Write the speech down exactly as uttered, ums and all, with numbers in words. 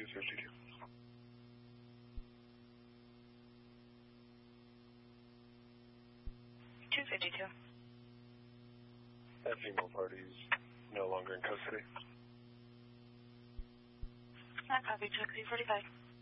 fifty-two. two fifty-two. That female party is no longer in custody. I copy, two forty-five.